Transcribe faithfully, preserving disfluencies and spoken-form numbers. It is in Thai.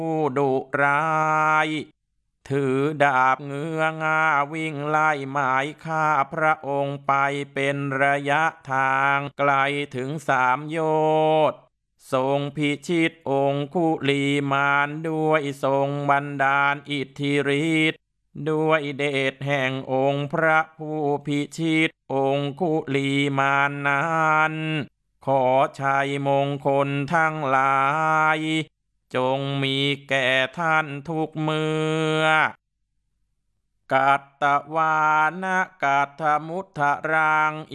ผู้ดุร้ายถือดาบเงื้องาวิ่งไล่หมายฆ่าพระองค์ไปเป็นระยะทางไกลถึงสามโยชน์ทรงพิชิตองคุลีมานด้วยทรงบันดาลอิทธิฤทธิ์ด้วยเดชแห่งองค์พระผู้พิชิตองคุลีมานนั้นขอชัยมงคลทั้งหลายจงมีแก่ท่านทุกเมื่อกัตตวานะกัตถมุทธรัง